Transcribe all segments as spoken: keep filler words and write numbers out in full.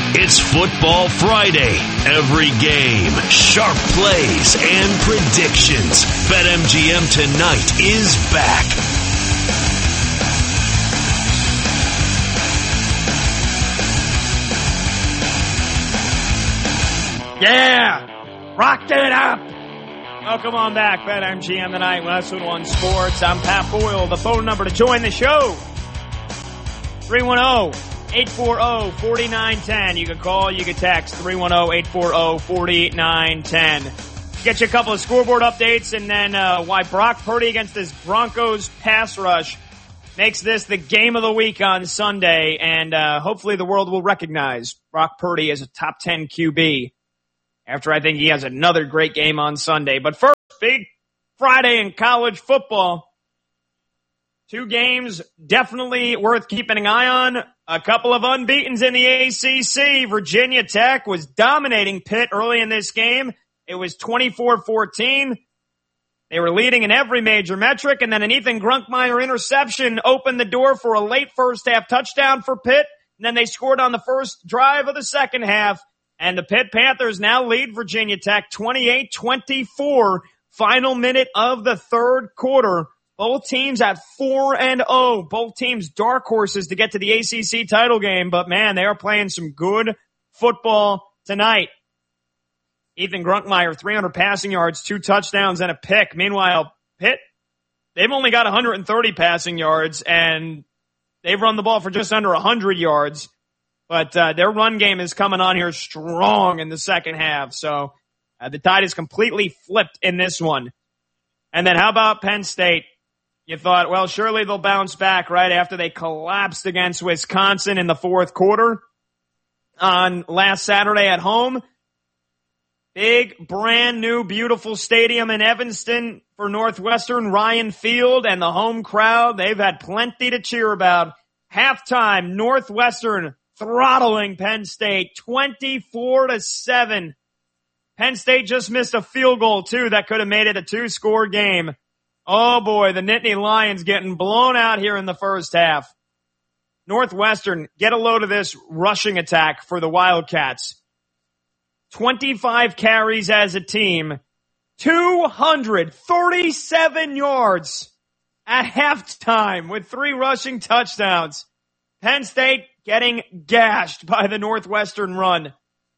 It's Football Friday. Every game, sharp plays, and predictions. BetMGM Tonight is back. Yeah! Rocked it up! Welcome on back, BetMGM Tonight, Westwood One Sports. I'm Pat Boyle. The phone number to join the show, three one zero, eight four zero, four nine one zero. You can call, you can text, three one zero, eight four zero, four nine one zero. Get you a couple of scoreboard updates, and then uh, why Brock Purdy against this Broncos pass rush makes this the game of the week on Sunday, and uh, hopefully the world will recognize Brock Purdy as a top ten Q B after I think he has another great game on Sunday. But first, big Friday in college football. Two games definitely worth keeping an eye on. A couple of unbeatens in the A C C. Virginia Tech was dominating Pitt early in this game. It was twenty-four fourteen. They were leading in every major metric, and then an Ethan Grunkmeyer interception opened the door for a late first half touchdown for Pitt. And then they scored on the first drive of the second half. And the Pitt Panthers now lead Virginia Tech twenty-eight twenty-four. Final minute of the third quarter. Both teams at four and oh. Both teams dark horses to get to the A C C title game. But man, they are playing some good football tonight. Ethan Grunkmeyer, three hundred passing yards, two touchdowns, and a pick. Meanwhile, Pitt, they've only got one hundred thirty passing yards, and they've run the ball for just under one hundred yards. But uh, their run game is coming on here strong in the second half. So uh, the tide is completely flipped in this one. And then how about Penn State? You thought, well, surely they'll bounce back right after they collapsed against Wisconsin in the fourth quarter on last Saturday at home. Big, brand new, beautiful stadium in Evanston for Northwestern, Ryan Field, and the home crowd. They've had plenty to cheer about. Halftime, Northwestern throttling Penn State, twenty-four to seven. Penn State just missed a field goal, too, that could have made it a two-score game. Oh, boy, the Nittany Lions getting blown out here in the first half. Northwestern, get a load of this rushing attack for the Wildcats. twenty-five carries as a team, two hundred thirty-seven yards at halftime with three rushing touchdowns. Penn State getting gashed by the Northwestern run.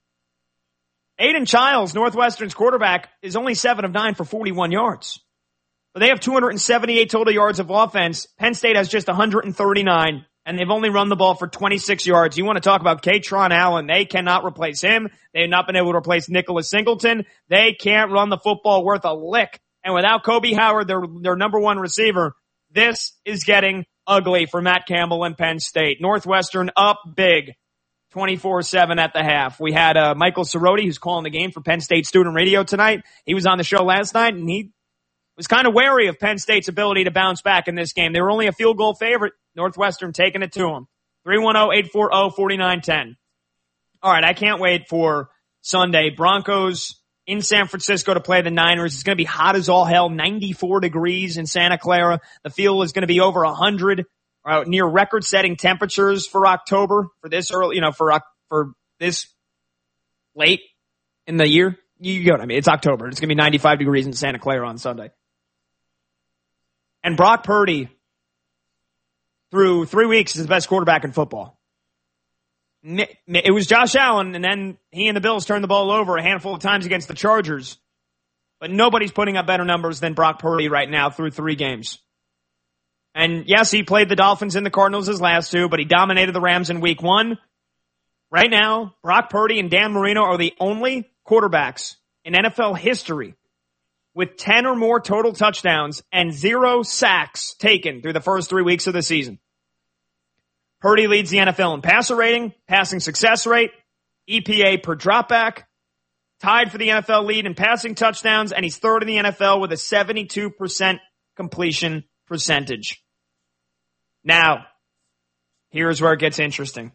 Aiden Childs, Northwestern's quarterback, is only seven of nine for forty-one yards. But they have two hundred seventy-eight total yards of offense. Penn State has just one hundred thirty-nine, and they've only run the ball for twenty-six yards. You want to talk about Katron Allen. They cannot replace him. They have not been able to replace Nicholas Singleton. They can't run the football worth a lick. And without Kobe Howard, their, their number one receiver, this is getting ugly for Matt Campbell and Penn State. Northwestern up big, twenty-four seven at the half. We had uh, Michael Cerroti, who's calling the game for Penn State Student Radio tonight. He was on the show last night, and he was kind of wary of Penn State's ability to bounce back in this game. They were only a field goal favorite. Northwestern taking it to them. three one zero, eight four zero, four nine one zero. All right, I can't wait for Sunday. Broncos in San Francisco to play the Niners. It's going to be hot as all hell, ninety-four degrees in Santa Clara. The field is going to be over one hundred, uh, near record-setting temperatures for October, for this early, you know, for for this late in the year. You get what I mean. It's October. It's going to be ninety-five degrees in Santa Clara on Sunday. And Brock Purdy, through three weeks, is the best quarterback in football. It was Josh Allen, and then he and the Bills turned the ball over a handful of times against the Chargers. But nobody's putting up better numbers than Brock Purdy right now through three games. And yes, he played the Dolphins and the Cardinals his last two, but he dominated the Rams in week one. Right now, Brock Purdy and Dan Marino are the only quarterbacks in N F L history with ten or more total touchdowns and zero sacks taken through the first three weeks of the season. Purdy leads the N F L in passer rating, passing success rate, E P A per dropback, tied for the N F L lead in passing touchdowns, and he's third in the N F L with a seventy-two percent completion percentage. Now, here's where it gets interesting.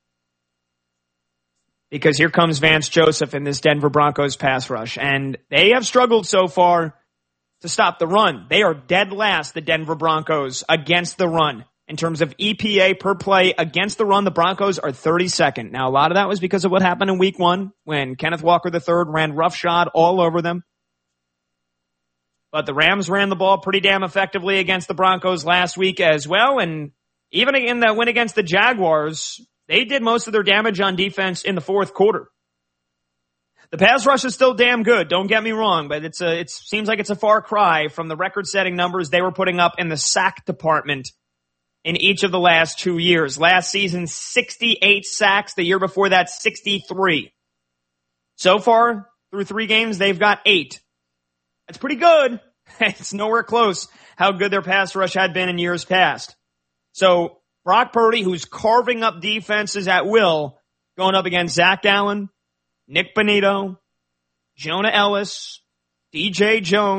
Because here comes Vance Joseph in this Denver Broncos pass rush. And they have struggled so far to stop the run. They are dead last, the Denver Broncos, against the run. In terms of E P A per play against the run, the Broncos are thirty-second. Now, a lot of that was because of what happened in week one when Kenneth Walker the third ran roughshod all over them. But the Rams ran the ball pretty damn effectively against the Broncos last week as well. And even in the win against the Jaguars, they did most of their damage on defense in the fourth quarter. The pass rush is still damn good, don't get me wrong, but it's a, it seems like it's a far cry from the record-setting numbers they were putting up in the sack department in each of the last two years. Last season, sixty-eight sacks. The year before that, sixty-three. So far, through three games, they've got eight. That's pretty good. It's nowhere close how good their pass rush had been in years past. So, Brock Purdy, who's carving up defenses at will, going up against Zach Allen, Nick Bonito, Jonah Ellis, D J Jones,